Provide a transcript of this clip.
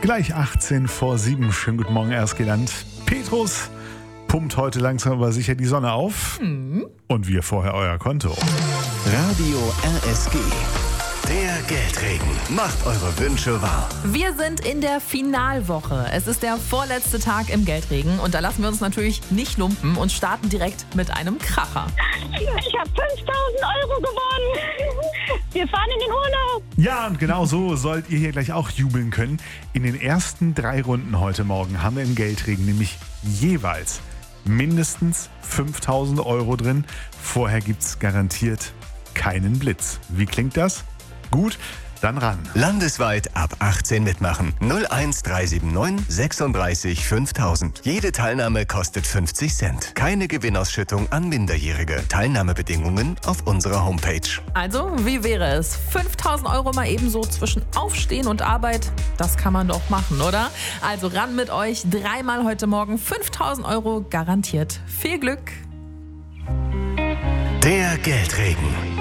Gleich 18 vor 7. Schönen guten Morgen, Erstgeland. Petrus pumpt heute langsam aber sicher die Sonne auf. Und wir vorher euer Konto. Radio RSG. Der Geldregen macht eure Wünsche wahr. Wir sind in der Finalwoche. Es ist der vorletzte Tag im Geldregen und da lassen wir uns natürlich nicht lumpen und starten direkt mit einem Kracher. Ich habe 5.000 Euro gewonnen. Wir fahren in den Urlaub. Ja, und genau so sollt ihr hier gleich auch jubeln können. In den ersten 3 Runden heute Morgen haben wir im Geldregen nämlich jeweils mindestens 5.000 Euro drin. Vorher gibt's garantiert keinen Blitz. Wie klingt das? Gut, dann ran. Landesweit ab 18 mitmachen. 01379 36 5000. Jede Teilnahme kostet 50 Cent. Keine Gewinnausschüttung an Minderjährige. Teilnahmebedingungen auf unserer Homepage. Also, wie wäre es? 5.000 Euro mal ebenso zwischen Aufstehen und Arbeit? Das kann man doch machen, oder? Also ran mit euch. 3-mal heute Morgen 5.000 Euro garantiert. Viel Glück! Der Geldregen.